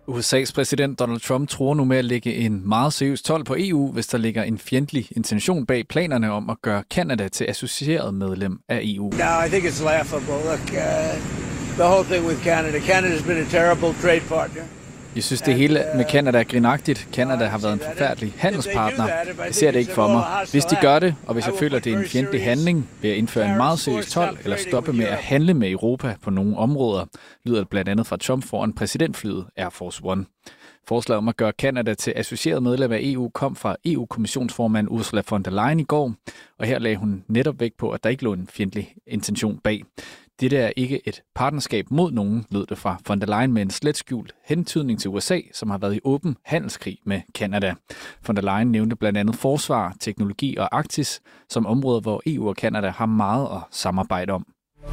USA's præsident Donald Trump tror nu med at lægge en meget seriøs told på EU, hvis der ligger en fjendtlig intention bag planerne om at gøre Canada til associeret medlem af EU. No, I think it's laughable. Look, the whole thing with Canada. Canada's been a terrible trade partner. Jeg synes, det hele med Canada er grinagtigt. Canada har været en forfærdelig handelspartner. Jeg ser det ikke for mig. Hvis de gør det, og hvis jeg føler, det er en fjendtlig handling, vil jeg indføre en meget seriøs told eller stoppe med at handle med Europa på nogle områder, lyder det blandt andet fra Trump foran præsidentflyet Air Force One. Forslaget om at gøre Canada til associeret medlem af EU kom fra EU-kommissionsformand Ursula von der Leyen i går, og her lagde hun netop vægt på, at der ikke lå en fjendtlig intention bag. Dette er ikke et partnerskab mod nogen, lød det fra von der Leyen med en slet skjult hentydning til USA, som har været i åben handelskrig med Canada. Von der Leyen nævnte blandt andet forsvar, teknologi og Arktis som områder, hvor EU og Canada har meget at samarbejde om.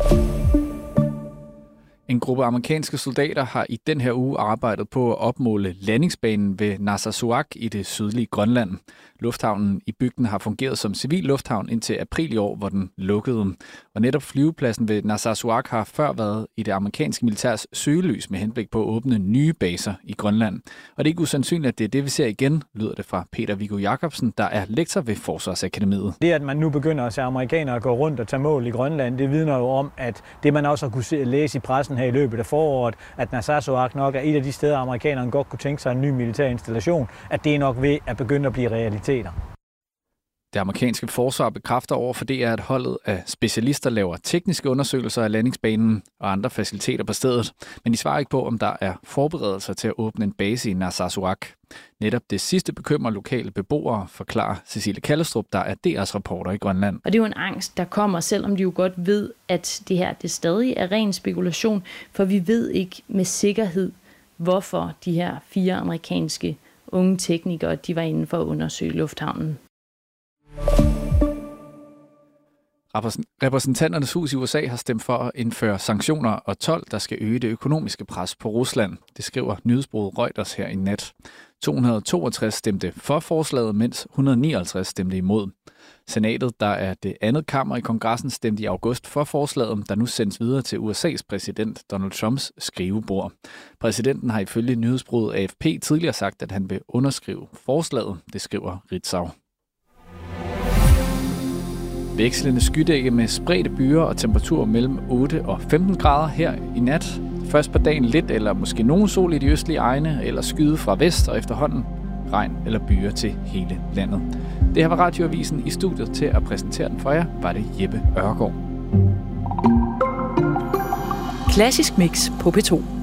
En gruppe amerikanske soldater har i den her uge arbejdet på at opmåle landingsbanen ved Narsarsuaq i det sydlige Grønland. Lufthavnen i bygden har fungeret som civil lufthavn indtil april i år, hvor den lukkede. Og netop flyvepladsen ved Narsarsuaq har før været i det amerikanske militærs søgelys med henblik på at åbne nye baser i Grønland. Og det er ikke usandsynligt, at det er det, vi ser igen, lyder det fra Peter Viggo Jacobsen, der er lektor ved Forsvarsakademiet. Det, at man nu begynder at se amerikanere gå rundt og tage mål i Grønland, det vidner jo om, at det man også har kunne læse i pressen her i løbet af foråret, at Narsarsuaq nok er et af de steder, amerikanerne godt kunne tænke sig en ny militær installation, at det er nok ved at begynde at blive realiteter. Det amerikanske forsvar bekræfter over for DR, at holdet af specialister laver tekniske undersøgelser af landingsbanen og andre faciliteter på stedet, men de svarer ikke på, om der er forberedelser til at åbne en base i Narsarsuaq. Netop det sidste bekymrer lokale beboere, forklarer Cecilie Kallestrup, der er DR's reporter i Grønland. Og det er jo en angst, der kommer, selvom de jo godt ved, at det her det stadig er ren spekulation, for vi ved ikke med sikkerhed, hvorfor de her 4 amerikanske unge teknikere, de var inde for at undersøge lufthavnen. Repræsentanternes hus i USA har stemt for at indføre sanktioner og told, der skal øge det økonomiske pres på Rusland. Det skriver nyhedsbureauet Reuters her i nat. 262 stemte for forslaget, mens 159 stemte imod. Senatet, der er det andet kammer i kongressen, stemte i august for forslaget, der nu sendes videre til USA's præsident Donald Trumps skrivebord. Præsidenten har ifølge nyhedsbureauet AFP tidligere sagt, at han vil underskrive forslaget, det skriver Ritzau. Vekslende skydække med spredte byer og temperaturer mellem 8 og 15 grader her i nat. Først på dagen lidt eller måske nogen sol i de østlige egne, eller skyde fra vest og efterhånden regn eller byer til hele landet. Det her var Radioavisen. I studiet til at præsentere den for jer var det Jeppe Ørgaard. Klassisk Mix på P2.